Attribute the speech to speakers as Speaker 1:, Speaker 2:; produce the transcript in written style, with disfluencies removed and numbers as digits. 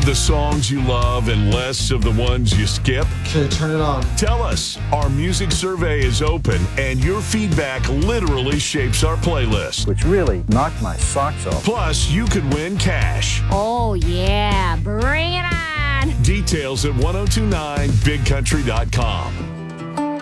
Speaker 1: the songs you love and less of the ones you skip?
Speaker 2: Okay, turn it on.
Speaker 1: Tell us. Our music survey is open, and your feedback literally shapes our playlist.
Speaker 3: Which really knocked my socks off.
Speaker 1: Plus, you could win cash.
Speaker 4: Oh, yeah. Bring it on.
Speaker 1: Details at 1029bigcountry.com.